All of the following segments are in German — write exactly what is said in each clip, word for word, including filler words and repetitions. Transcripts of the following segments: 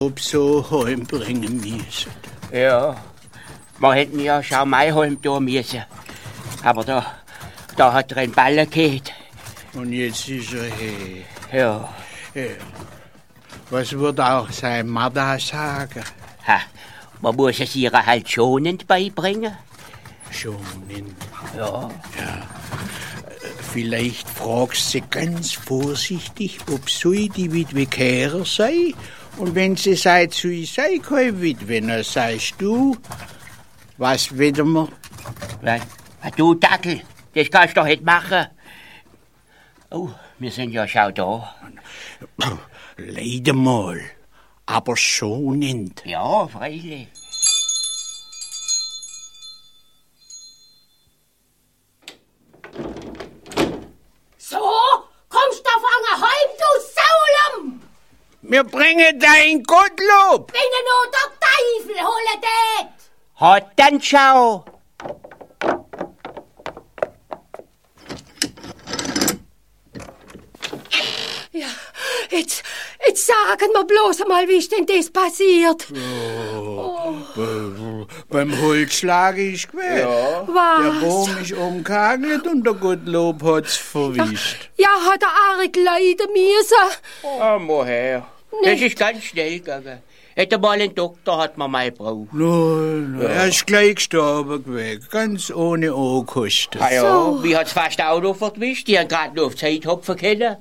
Ob so heimbringen müssen. Ja, wir hätten ja schon mal heim tun müssen. Aber da, da hat er einen Baller gehabt. Und jetzt ist er her. Ja. Ja. Was wird auch sein Mutter sagen? Ha, man muss es ihr halt schonend beibringen. Schonend? Ja. Ja. Vielleicht fragst sie ganz vorsichtig, ob sie die Witwe Kehrer sei. Und wenn sie sagt, sie sei keine Witwe, dann sagst du, was wieder wir? Was? Du Dackel, das kannst du doch nicht machen. Oh, wir sind ja schon da. Leider mal, aber schonend. Ja, freilich. So, kommst du fangen heim, du Saulem! Wir bringen dein Gottlob! Wenn er nur der Teufel holen tät! Hat dann schau! Ja, jetzt, jetzt sagen wir bloß einmal, wie ist denn das passiert? Oh, oh. Beim Holzschlag ist gewesen. Ja. Was? Der Baum ist umgehagelt und der Gottlob hat's verwischt. Ja, hat er arg leiden müssen. Oh, moher. Das ist ganz schnell gegangen. Hätte mal einen Doktor, hat man mal gebraucht. Nein, nein, er ist gleich gestorben gewesen, ganz ohne Ankosten. Ah ja, So. wie hat's fast auch noch verwischt? Die haben gerade noch auf Zeit hopfen können.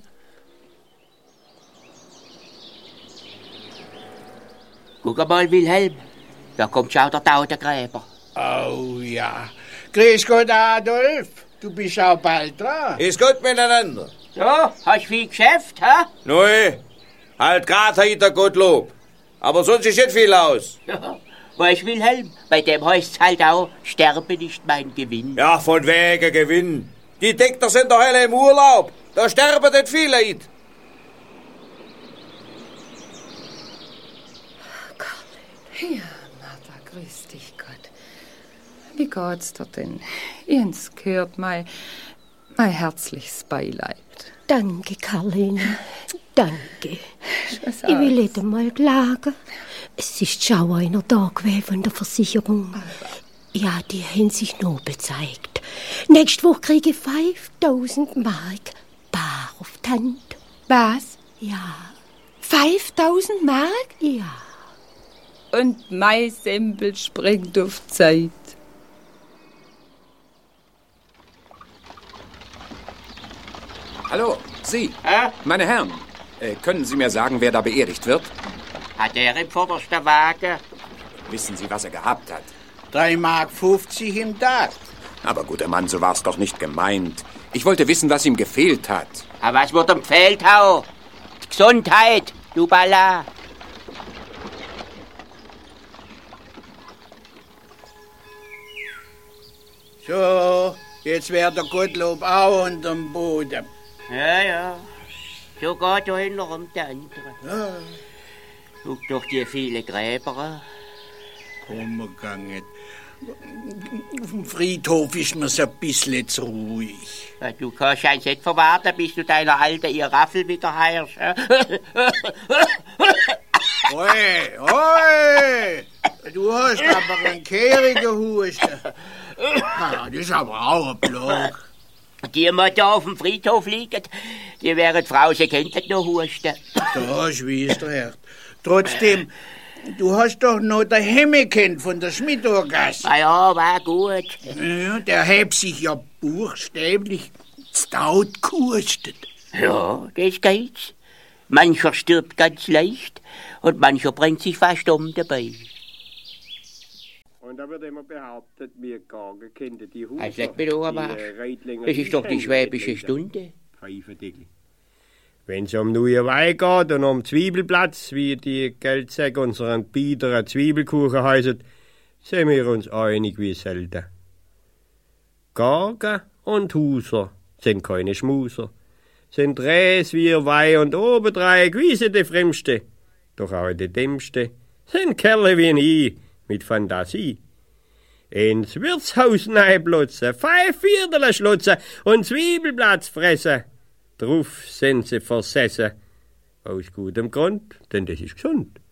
Guck mal, Wilhelm. Da kommt schon der Tautengräber. Oh ja. Grüß Gott, Adolf. Du bist auch bald dran. Ist gut miteinander. So, hast viel Geschäft, hä? Neu, halt grad heute Gottlob. Aber sonst ist nicht viel aus. Ja, weißt Wilhelm, bei dem heißt's halt auch, sterbe nicht mein Gewinn. Ja, von wegen Gewinn. Die Dekter sind doch alle im Urlaub. Da sterben nicht viele Leute. Ja, Martha, grüß dich Gott. Wie geht's dir denn? Jens gehört mein, mein herzliches Beileid. Danke, Karline. Danke. Ich will nicht einmal klagen. Es ist schon einer da gewesen von der Versicherung. Ja, die haben sich noch bezeigt. Nächste Woche kriege ich fünftausend Mark bar auf die Hand. Was? Ja, fünftausend Mark? ja. Und mein Sempel springt auf Zeit. Hallo, Sie, Hä? meine Herren. Äh, können Sie mir sagen, wer da beerdigt wird? Hat er im vordersten Wagen? Wissen Sie, was er gehabt hat? drei Mark fünfzig im Tag. Aber guter Mann, so war's doch nicht gemeint. Ich wollte wissen, was ihm gefehlt hat. Aber was wird ihm gefehlt haben? Die Gesundheit, du Balla. So, jetzt wär der Gottlob auch unterm Boden. Ja, ja. So geht da hinten um der andere. Ja, Guck doch die viele Gräber an. umgegangen. Auf dem Friedhof ist mir's ein bisschen zu ruhig. Ja, du kannst eins nicht verwarten, bis du deiner alten ihr Raffel wieder heirst. Oi, oi! Du hast aber einen kehrigen Husten. Na, das ist aber auch ein Block. Die, die da auf dem Friedhof liegen, die wären Frau, sie könnten noch husten. Da schwießt der Herr. Trotzdem, du hast doch noch den Hemme kennt von der Schmidtorgasse. Na ja, war gut. Ja, der hat sich ja buchstäblich stout gehustet. Ja, das geht's. Mancher stirbt ganz leicht und mancher bringt sich fast um dabei. Und da wird immer behauptet, wir Gagen kennen die Huser. Als leck mir doch am Arsch. Das ist doch die schwäbische Stunde. Pfeifendickel. Wenn es um neue Wein geht und um Zwiebelplatz, wie die Geldsäcke unseren biederen Zwiebelkuchen heißen, sind wir uns einig wie selten. Gagen und Huser sind keine Schmuser, sind Räs wie Weih und obendreieck wie sie die Fremste, doch auch die Dämmste, sind Kerle wie ich mit Fantasie. Ins Wirtshaus neiblotzen, fünf Viertel schlotzen und Zwiebelplatz fressen. Drauf sind sie versessen. Aus gutem Grund, denn das ist gesund.